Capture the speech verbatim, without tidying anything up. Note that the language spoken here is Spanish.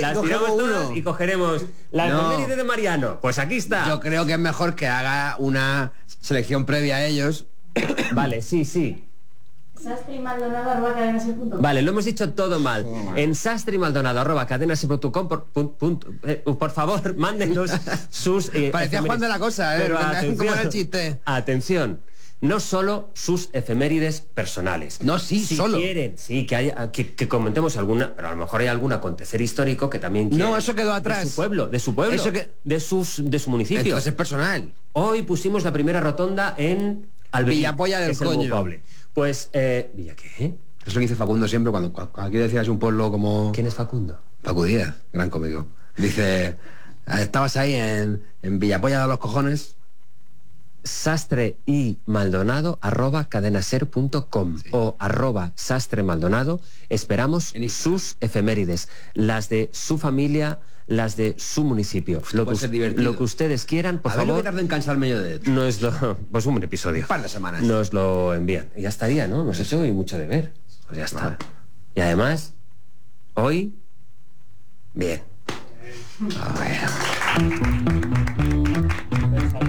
las cogemos tiramos todas uno. y cogeremos la No. efeméride de Mariano. Pues aquí está. Yo creo que es mejor que haga una selección previa a ellos. Vale, sí, sí. Sastre y Maldonado arroba cadenas punto com. Vale, lo hemos dicho todo mal. En sastre y maldonado arroba cadenas punto com, por, pun- punto, eh, por favor, mándenos sus... eh, Parecía efemérides. Juan de la Cosa, ¿eh? Pero Como atención, era el chiste. atención, no solo sus efemérides personales. No, sí, si solo. quieren, sí, que, haya, que, que comentemos alguna, pero a lo mejor hay algún acontecer histórico que también quieren. No, eso quedó atrás. De su pueblo, de su pueblo, Eso que- de, sus, de su municipio. Entonces es personal. Hoy pusimos la primera rotonda en Alberín, Villapolla del que es el coño. culpable. Pues, eh, ¿Villa qué? Eso lo dice Facundo siempre cuando, cuando quiere decir así un pueblo como... ¿Quién es Facundo? Paco Díaz, gran cómico. Dice, estabas ahí en, en Villapolla de los cojones. Sastre y Maldonado arroba cadenaser punto com Sí. o arroba Sastre Maldonado. Esperamos sus efemérides, las de su familia, las de su municipio. Lo que, puede ser divertido. lo que ustedes quieran, por A ver lo favor. que tardo en cansarme yo de... Nos lo, pues un episodio. Un par de semanas. Nos lo envían. Y ya estaría, ¿no? Hemos hecho hoy mucho deber. Pues ya está. Vale. Y además, hoy, bien. A ver.